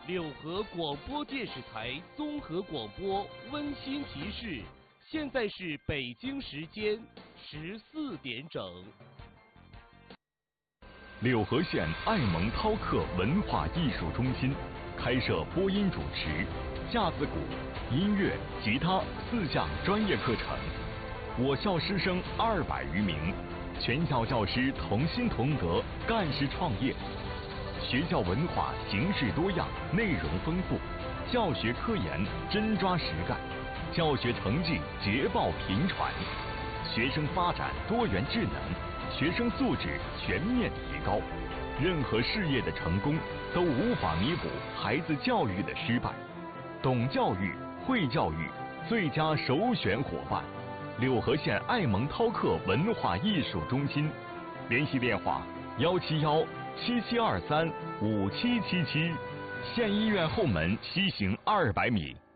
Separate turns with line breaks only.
柳河广播电视台综合广播温馨提示：现在是北京时间14点整。
柳河县爱蒙涛克文化艺术中心开设播音主持、架子鼓、音乐、吉他4项专业课程。我校师生200余名，全校教师同心同德，干事创业。学校文化形式多样，内容丰富，教学科研真抓实干，教学成绩捷报频传，学生发展多元智能，学生素质全面提高。任何事业的成功都无法弥补孩子教育的失败。懂教育、会教育，最佳首选伙伴。柳河县爱蒙涛克文化艺术中心，联系电话171-7723-5777，县医院后门西行200米。